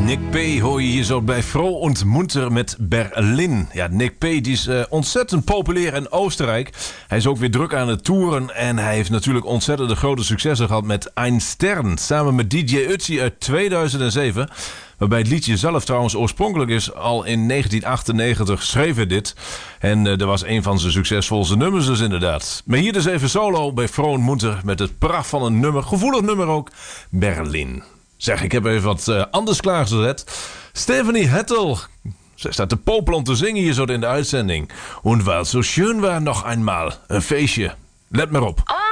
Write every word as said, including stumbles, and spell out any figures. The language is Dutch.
Nick P. hoor je hier zo bij Froh und Munter met Berlin. Ja, Nick P. die is uh, ontzettend populair in Oostenrijk. Hij is ook weer druk aan het toeren. En hij heeft natuurlijk ontzettend grote successen gehad met Ein Stern. Samen met D J Ötzi uit tweeduizend zeven. Waarbij het liedje zelf trouwens oorspronkelijk is. Al in negentien achtennegentig schreef hij dit. En uh, dat was een van zijn succesvolste nummers dus inderdaad. Maar hier dus even solo bij Froh und Munter. Met het pracht van een nummer. Gevoelig nummer ook. Berlin. Zeg, ik heb even wat uh, anders klaargezet. Stephanie Hettel. Zij staat te popelen om te zingen hier zo in de uitzending. Und weil so schön war noch einmal. Een feestje. Let maar op.